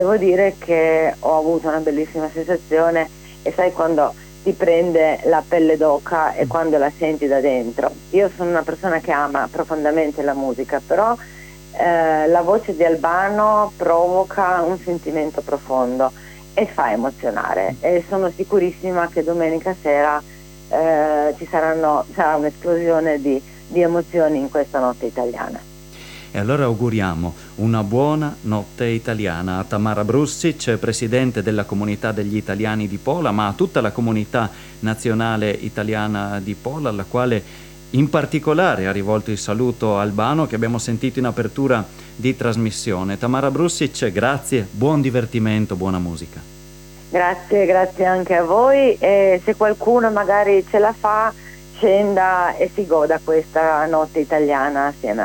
Devo dire che ho avuto una bellissima sensazione e sai quando ti prende la pelle d'oca e quando la senti da dentro. Io sono una persona che ama profondamente la musica, però la voce di Albano provoca un sentimento profondo e fa emozionare e sono sicurissima che domenica sera sarà un'esplosione di emozioni in questa notte italiana. E allora auguriamo una buona notte italiana a Tamara Brussic, presidente della comunità degli italiani di Pola, ma a tutta la comunità nazionale italiana di Pola, alla quale in particolare ha rivolto il saluto Albano che abbiamo sentito in apertura di trasmissione. Tamara Brussic, grazie, buon divertimento, buona musica. Grazie, grazie anche a voi e se qualcuno magari ce la fa scenda e si goda questa notte italiana assieme